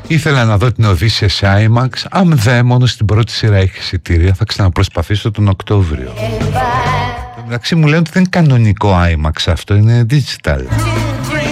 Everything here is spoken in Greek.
Ήθελα να δω την Οδύσσια σε IMAX. Αν δε μόνο στην πρώτη σειρά έχει εισιτήρια, θα ξαναπροσπαθήσω τον Οκτώβριο. Εντάξει, μου λένε ότι δεν είναι κανονικό IMAX αυτό, είναι digital.